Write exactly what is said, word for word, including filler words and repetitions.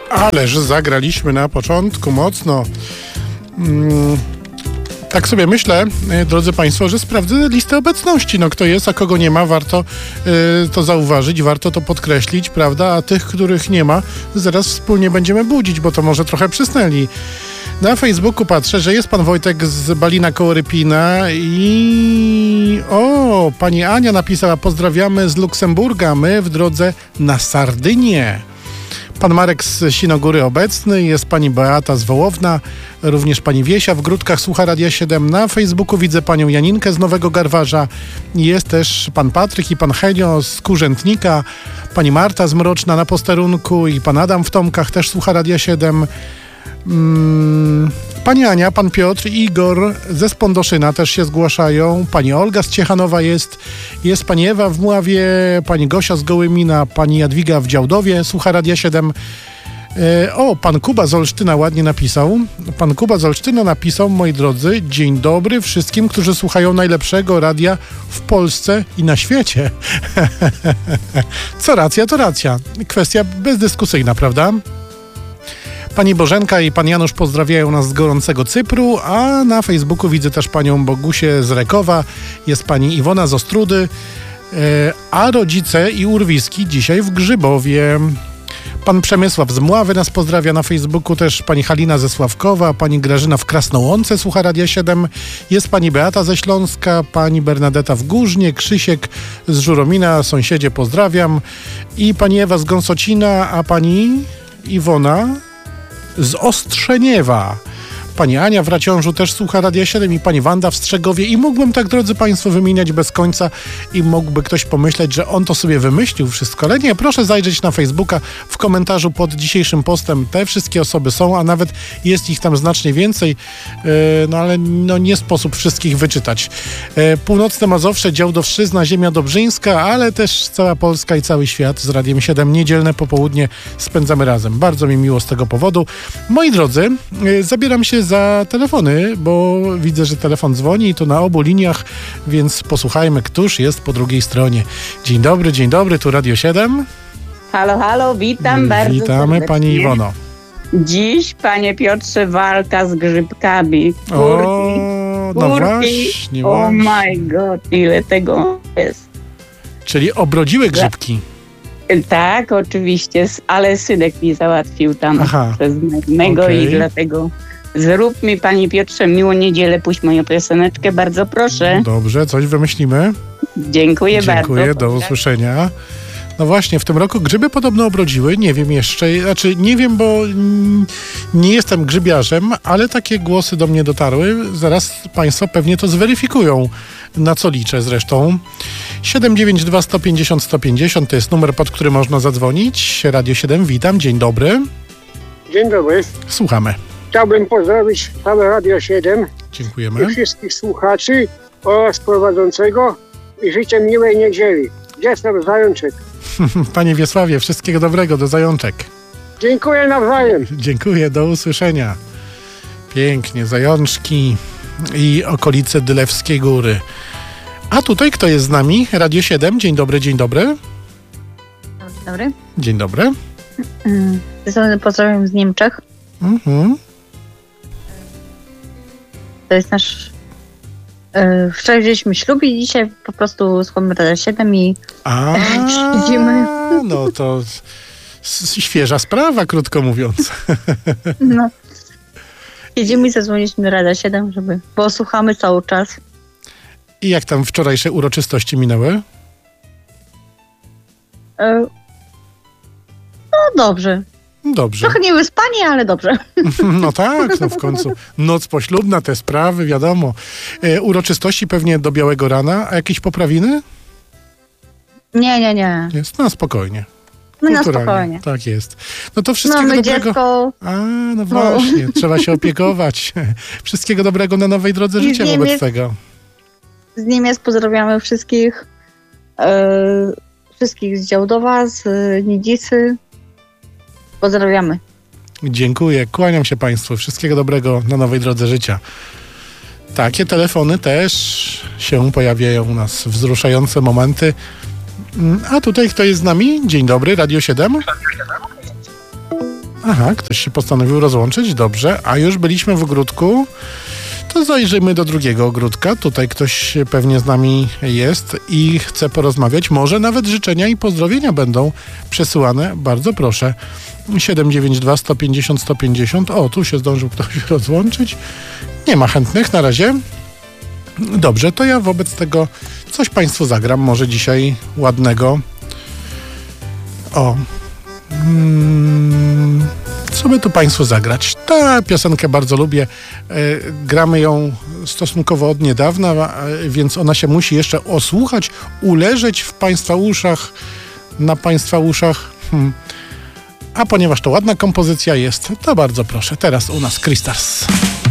Ależ zagraliśmy na początku mocno. Mm, tak sobie myślę, drodzy Państwo, że sprawdzę listę obecności. No kto jest, a kogo nie ma, warto y, to zauważyć, warto to podkreślić, prawda? A tych, których nie ma, zaraz wspólnie będziemy budzić, bo to może trochę przysnęli. Na Facebooku patrzę, że jest pan Wojtek z Balina koło Rypina i... O, pani Ania napisała: pozdrawiamy z Luksemburga, my w drodze na Sardynię. Pan Marek z Sinogóry obecny, jest pani Beata z Wołowna, również pani Wiesia w Gródkach słucha Radia siedem. Na Facebooku widzę panią Janinkę z Nowego Garwarza, jest też pan Patryk i pan Henio z Kurzętnika, pani Marta z Mroczna na posterunku i pan Adam w Tomkach też słucha Radia siedem. Hmm, pani Ania, pan Piotr i Igor ze Spondoszyna też się zgłaszają. Pani Olga z Ciechanowa jest. Jest pani Ewa w Mławie, pani Gosia z Gołymina, pani Jadwiga w Działdowie słucha Radia siedem. E, o, pan Kuba z Olsztyna ładnie napisał. Pan Kuba z Olsztyna napisał: moi drodzy, dzień dobry wszystkim, którzy słuchają najlepszego radia w Polsce i na świecie. Co racja, to racja. Kwestia bezdyskusyjna, prawda? Pani Bożenka i pan Janusz pozdrawiają nas z gorącego Cypru, a na Facebooku widzę też panią Bogusię z Rekowa, jest pani Iwona z Ostrudy, a rodzice i urwiski dzisiaj w Grzybowie. Pan Przemysław z Mławy nas pozdrawia na Facebooku, też pani Halina ze Sławkowa, pani Grażyna w Krasnołące słucha Radia siedem, jest pani Beata ze Śląska, pani Bernadeta w Górznie, Krzysiek z Żuromina, sąsiedzie pozdrawiam, i pani Ewa z Gąsocina, a pani Iwona z Ostrzeniewa. Pani Ania w Raciążu też słucha Radia siedem i pani Wanda w Strzegowie. I mógłbym tak, drodzy Państwo, wymieniać bez końca i mógłby ktoś pomyśleć, że on to sobie wymyślił wszystko. Ale nie, proszę zajrzeć na Facebooka, w komentarzu pod dzisiejszym postem te wszystkie osoby są, a nawet jest ich tam znacznie więcej, yy, no ale no, nie sposób wszystkich wyczytać. Yy, Północne Mazowsze, Działdowszczyzna, Ziemia Dobrzyńska, ale też cała Polska i cały świat z Radiem siedem. Niedzielne popołudnie spędzamy razem. Bardzo mi miło z tego powodu. Moi drodzy, yy, zabieram się za telefony, bo widzę, że telefon dzwoni i to na obu liniach, więc posłuchajmy, któż jest po drugiej stronie. Dzień dobry, dzień dobry, tu Radio siedem. Halo, halo, witam bardzo Witamy, serdecznie. pani Iwono. Dziś, panie Piotrze, walka z grzybkami. Kurki, O, no kurki. właśnie, Oh właśnie. my god, ile tego jest. Czyli obrodziły grzybki. Tak, oczywiście, ale synek mi załatwił tam Aha. przez mego Okay. i dlatego zrób mi, panie Piotrze, miło niedzielę, puść moją pioseneczkę, bardzo proszę. Dobrze, coś wymyślimy. Dziękuję, Dziękuję, bardzo. do usłyszenia. No właśnie, w tym roku grzyby podobno obrodziły, nie wiem jeszcze, znaczy nie wiem, bo mm, nie jestem grzybiarzem, ale takie głosy do mnie dotarły, zaraz Państwo pewnie to zweryfikują, na co liczę zresztą. siedem dziewięć dwa sto pięćdziesiąt sto pięćdziesiąt to jest numer, pod który można zadzwonić. Radio siedem, witam, dzień dobry. Dzień dobry. Słuchamy. Chciałbym pozdrowić całe Radio siedem Dziękujemy. i wszystkich słuchaczy oraz prowadzącego i życzę miłej niedzieli. Wiesław Zajączek. Panie Wiesławie, wszystkiego dobrego, do Zajączek. Dziękuję nawzajem. Dziękuję, do usłyszenia. Pięknie, Zajączki i okolice Dylewskiej Góry. A tutaj kto jest z nami? Radio siedem, dzień dobry, dzień dobry. Dzień dobry. Dzień dobry. Mm, pozdrawiam z Niemczech. Mhm. To jest nasz... Yy, wczoraj wzięliśmy ślub i dzisiaj po prostu słuchamy Radia siedem i A, siedzimy. no to s- świeża sprawa, krótko mówiąc. No. Siedzimy i zadzwoniliśmy do Radia siedem, żeby... Bo słuchamy cały czas. I jak tam wczorajsze uroczystości minęły? Yy, no dobrze. Dobrze. Trochę niewyspani, ale dobrze. No tak, no w końcu noc poślubna, te sprawy, wiadomo. E, uroczystości pewnie do białego rana, a jakieś poprawiny? Nie, nie, nie. Jest, no spokojnie. My na Kulturalnie. spokojnie. Tak jest. No to wszystkiego Mamy dobrego. dziecko. A, no właśnie, trzeba się opiekować. Wszystkiego dobrego na nowej drodze I życia z wobec Niemiec- tego. Z Niemiec pozdrawiamy wszystkich. Yy, wszystkich z Działdowa, z yy, Nidzicy. Pozdrawiamy. Dziękuję, kłaniam się Państwu. Wszystkiego dobrego na nowej drodze życia. Takie telefony też się pojawiają u nas. Wzruszające momenty. A tutaj kto jest z nami? Dzień dobry, Radio siedem. Aha, ktoś się postanowił rozłączyć, dobrze. A już byliśmy w ogródku, to zajrzyjmy do drugiego ogródka. Tutaj ktoś pewnie z nami jest i chce porozmawiać. Może nawet życzenia i pozdrowienia będą przesyłane. Bardzo proszę. siedem dziewięć dwa sto pięćdziesiąt sto pięćdziesiąt. O, tu się zdążył ktoś rozłączyć. Nie ma chętnych na razie. Dobrze, to ja wobec tego coś Państwu zagram. Może dzisiaj ładnego. O. Hmm, co by tu Państwu zagrać? Tę piosenkę bardzo lubię. E, gramy ją stosunkowo od niedawna, e, więc ona się musi jeszcze osłuchać, uleżeć w Państwa uszach, na Państwa uszach. Hmm. A ponieważ to ładna kompozycja jest, to bardzo proszę. Teraz u nas Krystals.